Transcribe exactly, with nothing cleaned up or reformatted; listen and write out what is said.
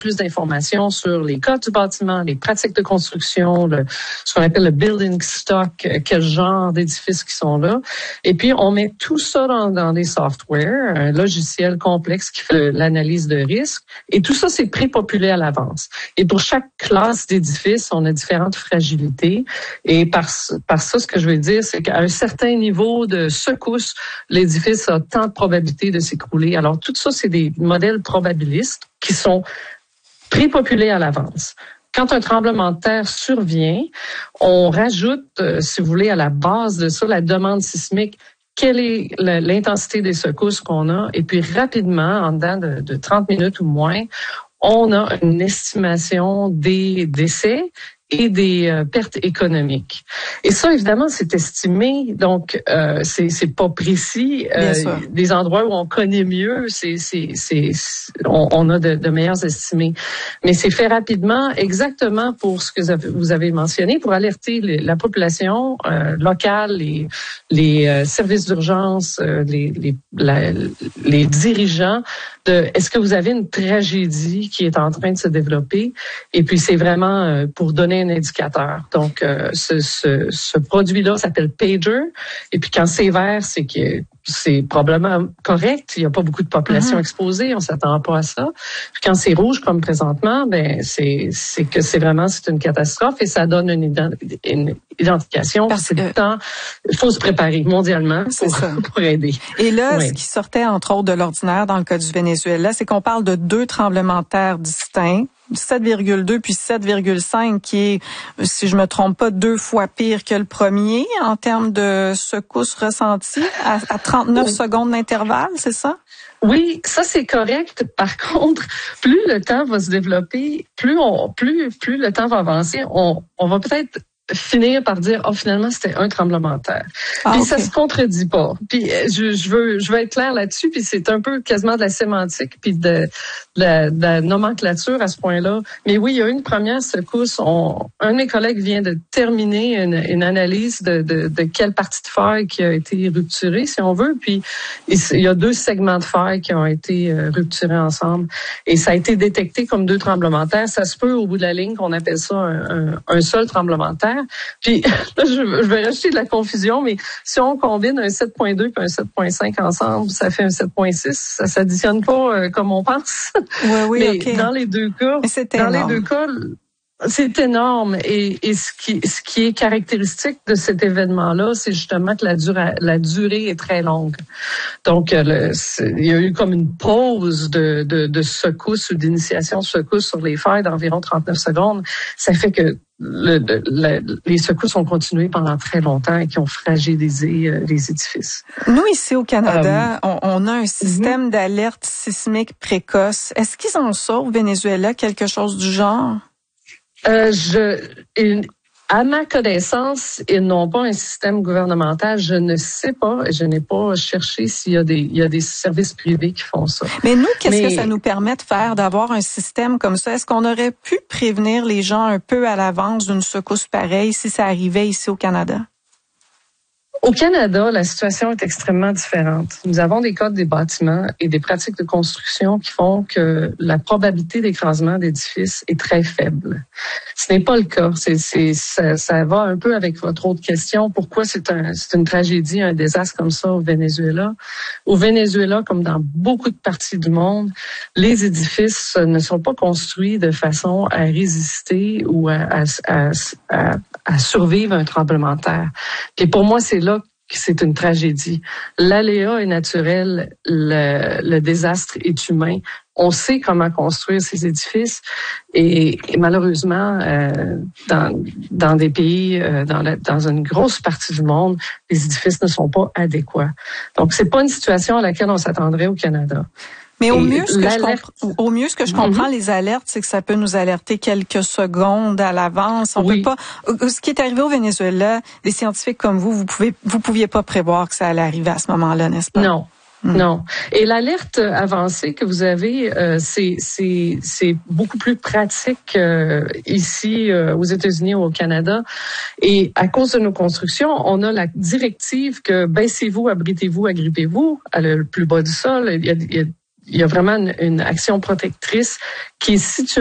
plus d'informations sur les codes du bâtiment, les pratiques de construction, le, ce qu'on appelle le building stock, quel genre d'édifices qui sont là. Et puis, on met tout ça dans, dans des softwares, un logiciel complexe qui fait l'analyse de risque. Et tout ça, c'est prépopulé à l'avance. Et pour chaque classe d'édifice, on a différentes fragilités. Et par, par ça, ce que je veux dire, c'est qu'à un certain niveau de secousse, l'édifice a tant de probabilité de s'écrouler. Alors, tout ça, c'est des modèles probabilistes qui sont prépopulés à l'avance. Quand un tremblement de terre survient, on rajoute, euh, si vous voulez, à la base de ça, la demande sismique. Quelle est l'intensité des secousses qu'on a? Et puis, rapidement, en dedans de, de trente minutes ou moins, on a une estimation des décès et des euh, pertes économiques. Et ça, évidemment, c'est estimé, donc euh, c'est c'est pas précis. Euh, des endroits où on connaît mieux, c'est c'est c'est on, on a de, de meilleurs estimés. Mais c'est fait rapidement, exactement pour ce que vous avez mentionné, pour alerter les, la population euh, locale, les les euh, services d'urgence, euh, les les la, les dirigeants de est-ce que vous avez une tragédie qui est en train de se développer? Et puis c'est vraiment euh, pour donner un indicateur. Donc, euh, ce, ce, ce produit-là s'appelle Pager. Et puis, quand c'est vert, c'est que c'est probablement correct. Il n'y a pas beaucoup de population mm-hmm. exposée. On s'attend pas à ça. Puis, quand c'est rouge, comme présentement, ben c'est c'est que c'est vraiment c'est une catastrophe et ça donne une, ident- une identification. Parce c'est que le temps. Il faut se préparer mondialement pour, pour aider. Et là, oui. ce qui sortait entre autres de l'ordinaire dans le cas du Venezuela, c'est qu'on parle de deux tremblements de terre distincts. sept virgule deux puis sept virgule cinq qui est, si je me trompe pas, deux fois pire que le premier en termes de secousses ressenties à, à trente-neuf oui. secondes d'intervalle, c'est ça? Oui, ça c'est correct. Par contre, plus le temps va se développer, plus on, plus, plus le temps va avancer, on, on va peut-être finir par dire oh finalement c'était un tremblement de terre. Ah, puis okay. ça se contredit pas. Puis je, je veux je veux être clair là-dessus. Puis c'est un peu quasiment de la sémantique puis de, de, la, de la nomenclature à ce point-là. Mais oui, il y a eu une première secousse. On, un de mes collègues vient de terminer une, une analyse de, de, de quelle partie de fer qui a été rupturée, si on veut. Puis il y a deux segments de fer qui ont été rupturés ensemble. Et ça a été détecté comme deux tremblements de terre. Ça se peut au bout de la ligne qu'on appelle ça un, un, un seul tremblement de terre. Puis là, je, je vais rajouter de la confusion, mais si on combine un sept virgule deux et un sept virgule cinq ensemble, ça fait un sept virgule six. Ça s'additionne pas euh, comme on pense. Oui, oui, mais okay. dans les deux cas, c'est dans énorme. les deux cas, c'est énorme. Et, et ce qui ce qui est caractéristique de cet événement-là, c'est justement que la durée la durée est très longue. Donc, le, il y a eu comme une pause de de, de secousse ou d'initiation de secousse sur les fers d'environ trente-neuf secondes. Ça fait que Le, le, les secousses ont continué pendant très longtemps et qui ont fragilisé euh, les édifices. Nous, ici au Canada, um, on, on a un système mm-hmm. d'alerte sismique précoce. Est-ce qu'ils ont ça au Venezuela, quelque chose du genre? Euh, je, une, à ma connaissance, ils n'ont pas un système gouvernemental. Je ne sais pas, je n'ai pas cherché s'il y a des, il y a des services privés qui font ça. Mais nous, qu'est-ce Mais, que ça nous permet de faire, d'avoir un système comme ça? Est-ce qu'on aurait pu prévenir les gens un peu à l'avance d'une secousse pareille si ça arrivait ici au Canada? Au Canada, la situation est extrêmement différente. Nous avons des codes des bâtiments et des pratiques de construction qui font que la probabilité d'écrasement d'édifices est très faible. Ce n'est pas le cas. C'est, c'est, ça, ça va un peu avec votre autre question. Pourquoi c'est, un, c'est une tragédie, un désastre comme ça au Venezuela? Au Venezuela, comme dans beaucoup de parties du monde, les édifices ne sont pas construits de façon à résister ou à, à, à, à, à survivre à un tremblement de terre. Et pour moi, c'est là c'est une tragédie. L'aléa est naturel, le, le désastre est humain. On sait comment construire ces édifices et, et malheureusement, euh, dans, dans des pays, euh, dans, la, dans une grosse partie du monde, les édifices ne sont pas adéquats. Donc, c'est pas une situation à laquelle on s'attendrait au Canada. Mais au mieux, ce que je comprends, au mieux, ce que je comprends, mm-hmm. les alertes, c'est que ça peut nous alerter quelques secondes à l'avance. On oui. peut pas. Ce qui est arrivé au Venezuela, des scientifiques comme vous, vous pouvez, vous pouviez pas prévoir que ça allait arriver à ce moment-là, n'est-ce pas? Non. Mmh. Non. Et l'alerte avancée que vous avez, euh, c'est c'est c'est beaucoup plus pratique euh, ici euh, aux États-Unis ou au Canada. Et à cause de nos constructions, on a la directive que baissez-vous, abritez-vous, agrippez-vous à le plus bas du sol. Il y a, il y a il y a vraiment une, une action protectrice qui est située